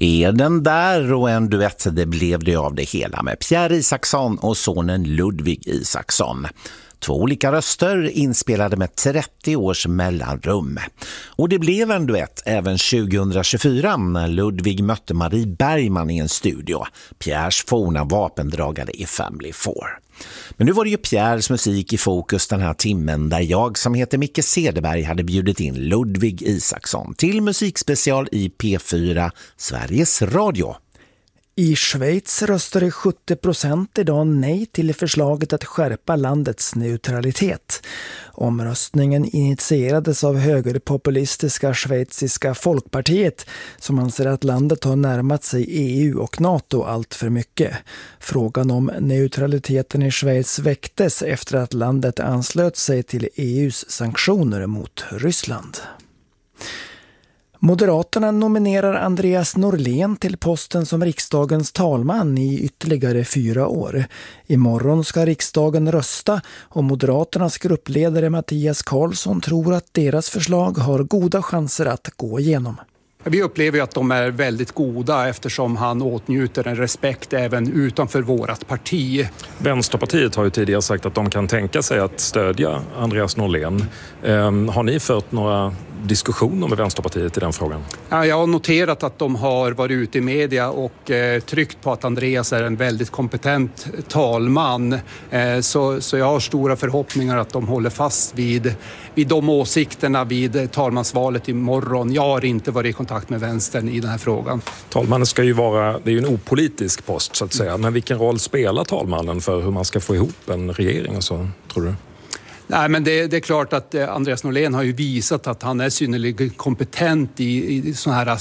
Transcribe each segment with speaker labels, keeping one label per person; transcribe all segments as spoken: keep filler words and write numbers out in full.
Speaker 1: Är den där och en duett, det blev det av det hela med Pierre Isaksson och sonen Ludvig Isaksson. Två olika röster inspelade med trettio års mellanrum. Och det blev en duett även tjugohundratjugofyra när Ludvig mötte Marie Bergman i en studio. Pierres forna vapendragare i Family Four. Men nu var det ju Pierres musik i fokus den här timmen där jag som heter Micke Cederberg hade bjudit in Ludvig Isaksson till musikspecial i P fyra Sveriges Radio.
Speaker 2: I Schweiz röstade sjuttio procent idag nej till förslaget att skärpa landets neutralitet. Omröstningen initierades av högerpopulistiska schweiziska Folkpartiet som anser att landet har närmat sig E U och NATO allt för mycket. Frågan om neutraliteten i Schweiz väcktes efter att landet anslöt sig till E U:s sanktioner mot Ryssland. Moderaterna nominerar Andreas Norlén till posten som riksdagens talman i ytterligare fyra år. Imorgon ska riksdagen rösta och Moderaternas gruppledare Mattias Karlsson tror att deras förslag har goda chanser att gå igenom.
Speaker 3: Vi upplever att de är väldigt goda eftersom han åtnjuter en respekt även utanför vårat parti.
Speaker 4: Vänsterpartiet har ju tidigare sagt att de kan tänka sig att stödja Andreas Norlén. Um, har ni fört några diskussioner med Vänsterpartiet i den frågan?
Speaker 3: Ja, jag har noterat att de har varit ute i media och eh, tryckt på att Andreas är en väldigt kompetent talman. Eh, så, så jag har stora förhoppningar att de håller fast vid, vid de åsikterna vid talmansvalet imorgon. Jag har inte varit i kontakt med vänstern i den här frågan.
Speaker 4: Talmannen ska ju vara, det är ju en opolitisk post så att säga, men vilken roll spelar talmannen för hur man ska få ihop en regering och så, tror du?
Speaker 3: Nej, men det, det är klart att Andreas Norlén har ju visat att han är synnerligen kompetent i, i såna här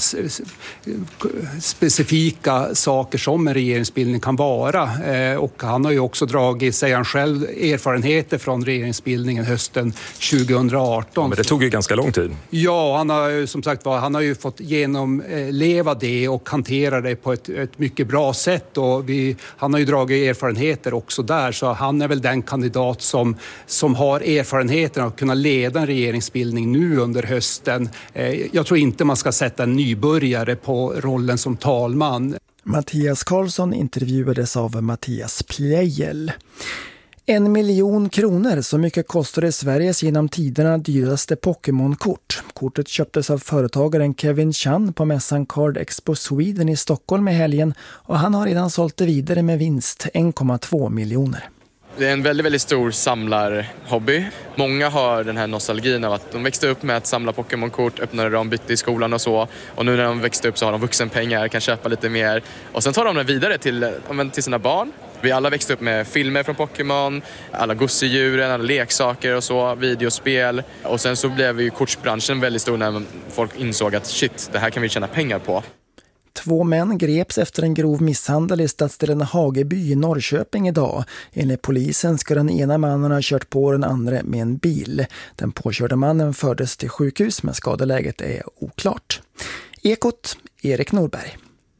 Speaker 3: specifika saker som en regeringsbildning kan vara. Eh, och han har ju också dragit, säger han själv, erfarenheter från regeringsbildningen hösten tjugohundraarton.
Speaker 4: Ja, men det tog ju ganska lång tid.
Speaker 3: Ja, han har ju som sagt han har ju fått genomleva det och hantera det på ett, ett mycket bra sätt. Och vi, han har ju dragit erfarenheter också där, så han är väl den kandidat som, som har erfarenheten att kunna leda en regeringsbildning nu under hösten. Jag tror inte man ska sätta en nybörjare på rollen som talman.
Speaker 2: Mattias Karlsson intervjuades av Mattias Plejel. En miljon kronor, så mycket kostade Sveriges genom tiderna dyraste Pokémon-kort. Kortet köptes av företagaren Kevin Chan på mässan Card Expo Sweden i Stockholm i helgen och han har redan sålt det vidare med vinst en komma två miljoner.
Speaker 5: Det är en väldigt, väldigt stor samlarhobby. Många har den här nostalgin av att de växte upp med att samla Pokémon-kort, öppnade dem, bytte i skolan och så. Och nu när de växte upp så har de vuxenpengar, kan köpa lite mer. Och sen tar de det vidare till, till sina barn. Vi alla växte upp med filmer från Pokémon, alla gosedjuren, alla leksaker och så, videospel. Och sen så blev ju kortsbranschen väldigt stor när folk insåg att shit, det här kan vi tjäna pengar på.
Speaker 2: Två män greps efter en grov misshandel i stadsdelen Hageby i Norrköping idag. Enligt polisen ska den ena mannen ha kört på den andra med en bil. Den påkörda mannen fördes till sjukhus men skadeläget är oklart. Ekot, Erik Norberg.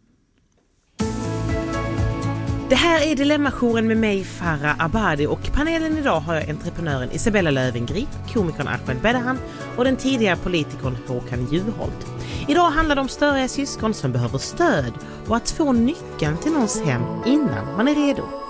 Speaker 6: Det här är Dilemmajouren med mig, Farah Abadi, och panelen idag har jag entreprenören Isabella Löwengrip, komikern Ahmed Bedahan och den tidigare politikern Håkan Juholt. Idag handlar det om störiga syskon som behöver stöd och att få nyckeln till någons hem innan man är redo.